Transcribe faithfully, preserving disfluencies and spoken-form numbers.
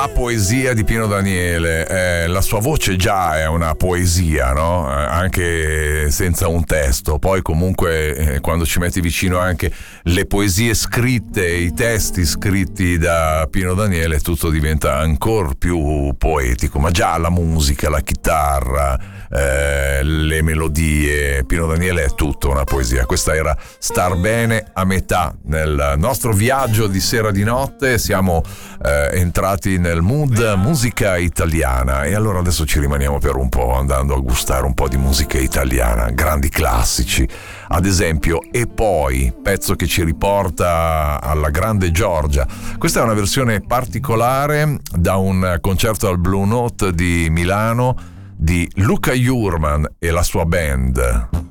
la poesia di Pino Daniele. Eh, la sua voce già è una poesia, no? Eh, anche senza un testo. Poi comunque eh, quando ci metti vicino anche le poesie scritte, i testi scritti da Pino Daniele, tutto diventa ancora più poetico. Ma già la musica, la chitarra, eh, le melodie, Pino Daniele è tutto una poesia. Questa era Star Bene a metà nel nostro viaggio di sera di notte. Siamo eh, entrati nel mood musica italiana e allora adesso ci rimaniamo per un po' andando a gustare un po' di musica italiana, grandi classici, ad esempio E poi, pezzo che ci riporta alla grande Giorgia. Questa è una versione particolare da un concerto al Blue Note di Milano di Luca Jurman e la sua band.